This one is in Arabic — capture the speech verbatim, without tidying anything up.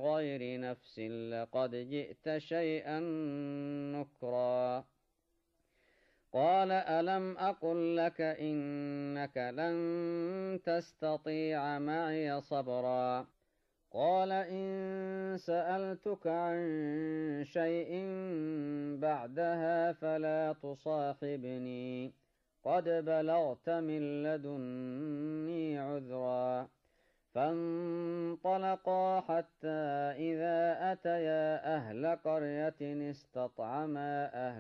بغير نفس لقد جئت شيئا نكرا قال ألم أقل لك إنك لن تستطيع معي صبرا قال إن سألتك عن شيء بعدها فلا تصاحبني قد بلغت من لدني عذرا فانطلقا حتى إذا أتيا أهل قرية استطعما أهل